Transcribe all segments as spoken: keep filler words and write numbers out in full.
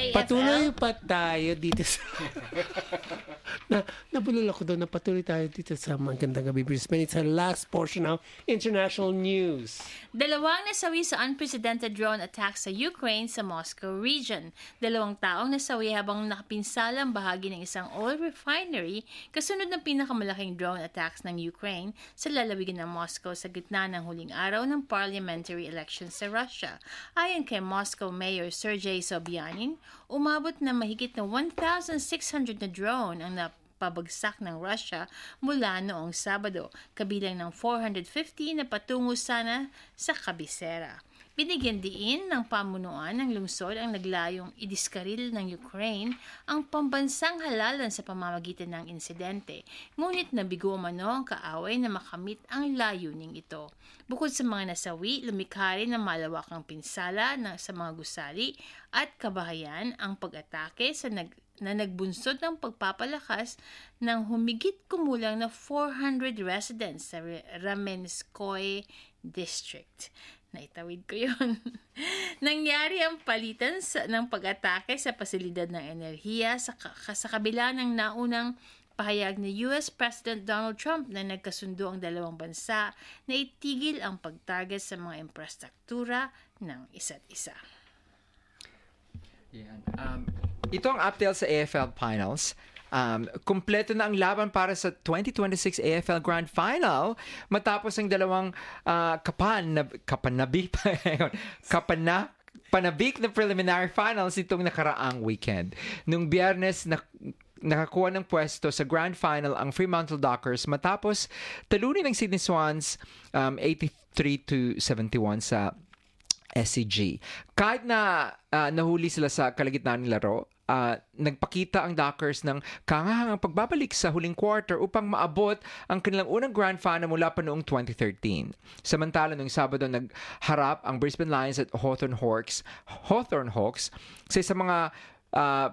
A F L. Patuloy pa tayo dito sa... na, nabulol ako doon na patuloy tayo dito sa Magandang Gabi Brisbane. It's our last portion of international news. Dalawang nasawi sa unprecedented drone attack sa Ukraine sa Moscow region. Dalawang taong nasawi habang nakapinsala ang bahagi ng isang oil refinery kasunod ng pinakamalaking drone attacks ng Ukraine sa lalawigan ng Moscow sa gitna ng huling araw ng parliamentary elections sa Russia. Ayon kay Moscow Mayor Sergei Sobyanin, umabot na mahigit na one thousand six hundred na drone ang napabagsak ng Russia mula noong Sabado, kabilang ng four hundred fifty na patungo sana sa kabisera. Binigyan diin ng pamunuan ng lungsod ang naglayong idiskaril ng Ukraine ang pambansang halalan sa pamamagitan ng insidente, ngunit nabigo umano ang kaaway na makamit ang layuning ito. Bukod sa mga nasawi, lumikha rin ng malawakang pinsala na sa mga gusali at kabahayan ang pag-atake sa nag na nagbunsod ng pagpapalakas ng humigit kumulang na four hundred residents sa Ramenskoye District. Naitawid ko yun. Nangyari ang palitan sa, ng pag-atake sa pasilidad ng enerhiya sa, sa kabila ng naunang pahayag ni U S President Donald Trump na nagkasundo ang dalawang bansa na itigil ang pagtarget sa mga infrastruktura ng isa't isa. Yan. Um, ito ang update sa A F L Finals. Um, kumpleto na ang laban para sa twenty twenty-six A F L Grand Final matapos ang dalawang uh, kapan na, kapanabi kapana panabik na preliminary finals itong nakaraang weekend. Nung Biyernes na nakakuha ng pwesto sa Grand Final ang Fremantle Dockers matapos talunin ng Sydney Swans um, eighty-three to seventy-one sa S C G. Kahit na uh, nahuli sila sa kalagitnaan ng laro, Uh, nagpakita ang Dockers ng kahangahangang pagbabalik sa huling quarter upang maabot ang kanilang unang Grand Final mula pa noong twenty thirteen. Samantala, noong Sabado, nagharap ang Brisbane Lions at Hawthorn Hawks, Hawthorn Hawks sa isang mga uh,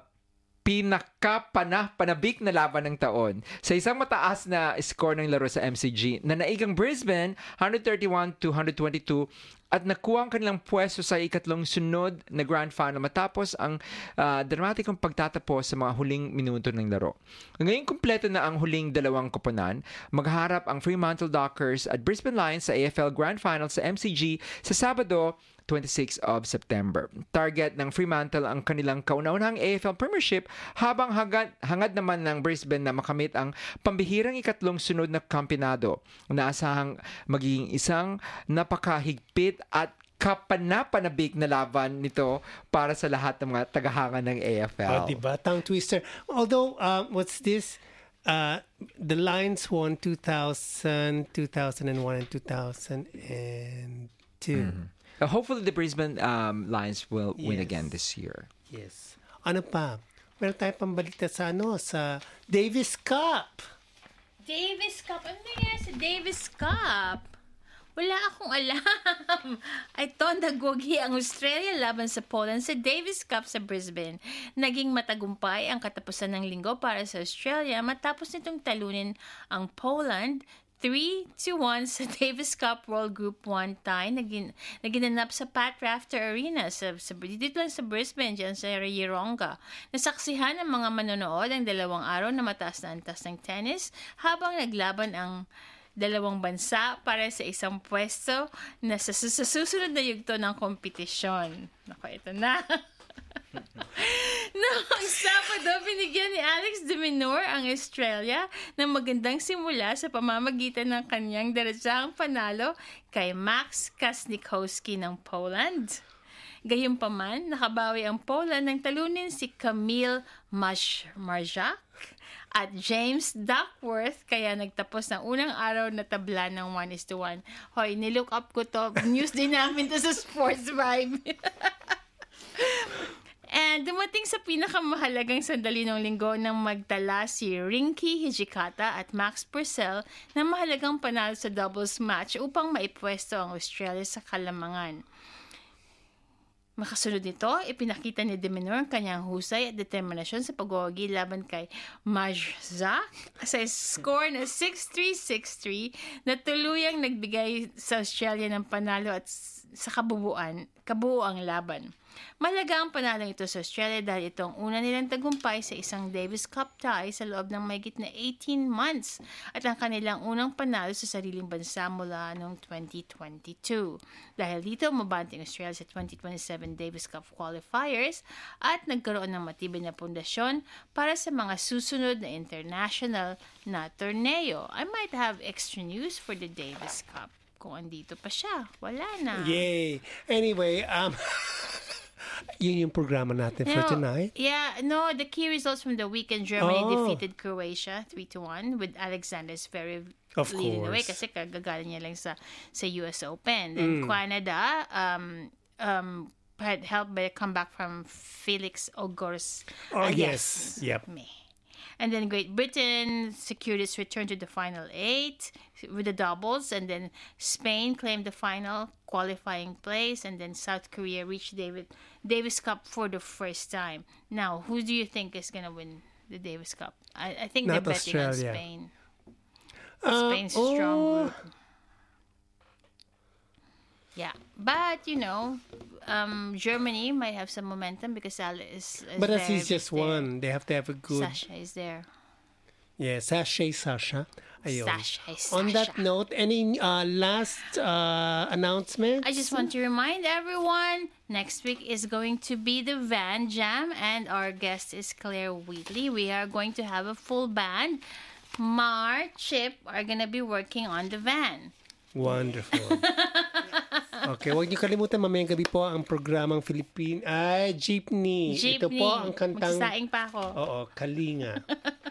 pinaka-panabik na laban ng taon. Sa isang mataas na score ng laro sa M C G, na naigang Brisbane one thirty-one to one twenty-two at nakuha ang kanilang pwesto sa ikatlong sunod na Grand Final matapos ang uh, dramatikong pagtatapos sa mga huling minuto ng laro. Ngayong kumpleto na ang huling dalawang koponan, magharap ang Fremantle Dockers at Brisbane Lions sa A F L Grand Final sa M C G sa Sabado, twenty-sixth of September. Target ng Fremantle ang kanilang kauna-unahang A F L Premiership habang hangad, hangad naman ng Brisbane na makamit ang pambihirang ikatlong sunod na kampionado. Naasahang magiging isang napakahigpit at kapanapanabik na laban nito para sa lahat ng mga tagahanga ng A F L. Oh, diba? Tongue twister. Although, uh, what's this? Uh, the Lions won two thousand, two thousand one, and two thousand two. Mm-hmm. Uh, hopefully, the Brisbane um, Lions will Yes. win again this year. Yes. Ano pa? Meron tayo pambalita sa ano, sa Davis Cup. Davis Cup? Ano nangyari sa Davis Cup? Wala akong alam. Ito, nagwagi ang Australia laban sa Poland sa Davis Cup sa Brisbane. Naging matagumpay ang katapusan ng linggo para sa Australia matapos nitong talunin ang Poland three to one sa Davis Cup World Group one tie na ginanap sa Pat Rafter Arena sa, sa, dito lang sa Brisbane, dyan sa Yeronga. Nasaksihan ng mga manonood ang dalawang araw na mataas na antas ng tennis habang naglaban ang dalawang bansa para sa isang pwesto na sa, sa susunod na yugto ng kompetisyon. Naku, ito na. Noong Sabado, binigyan ni Alex de Minaur ang Australia ng magandang simula sa pamamagitan ng kanyang diretsahang panalo kay Max Kasnikowski ng Poland. Gayunpaman, nakabawi ang Poland nang talunin si Kamil Marjak at James Duckworth, kaya nagtapos ng unang araw na tabla ng one is to one. Hoy, nilook up ko to. News din namin to sa Sports Vibe. And dumating sa pinakamahalagang sandali ng linggo nang magtala si Rinky Hijikata at Max Purcell ng mahalagang panalo sa doubles match upang maipwesto ang Australia sa kalamangan. Makasunod nito, ipinakita ni de Minaur ang kanyang husay at determinasyon sa pagwawagi laban kay Marjak sa score na six three six three na tuluyang nagbigay sa Australia ng panalo at sa kabubuan, kabuuang laban. Mahalaga ang panalo ito sa Australia dahil itong una nilang tagumpay sa isang Davis Cup tie sa loob ng mahigit na eighteen months at ang kanilang unang panalo sa sariling bansa mula noong twenty twenty-two. Dahil dito, umabante ang Australia sa twenty twenty-seven Davis Cup qualifiers at nagkaroon ng matibay na pundasyon para sa mga susunod na international na torneo. I might have extra news for the Davis Cup. Kung andito pa siya, wala na. Yay! Anyway, um, yun yung programa natin for No, tonight. Yeah, no, the key results from the weekend, Germany Oh. defeated Croatia three to one with Alexander Zverev Of leading the way course. kasi kagagaling niya lang sa, sa U S Open. Then Canada um, um, had helped by a comeback from Felix Ogors. Oh, Alias yes. Yep. Me. And then Great Britain secured its return to the final eight with the doubles. And then Spain claimed the final qualifying place. And then South Korea reached David Davis Cup for the first time. Now, who do you think is going to win the Davis Cup? I, I think Not they're betting Australia. on Spain. Uh, Spain's a strong oh, group. Yeah. But, you know, um, Germany might have some momentum because Al is, is But as there, is just there. one. They have to have a good... Sasha is there. Yeah, Sasha, Sasha. Ayun. Sasha is On that Sasha. note, any uh, last uh, announcements? I just want to remind everyone, next week is going to be the Van Jam and our guest is Claire Wheatley. We are going to have a full band. Mar, Chip are going to be working on the van. Wonderful. Okay, huwag niyo kalimutan, mamayang gabi po ang programang Philippine... Ay, Jeepney. Ito Jeepney. po ang kantang... Magsasaing pa ako. Oo, Kalinga.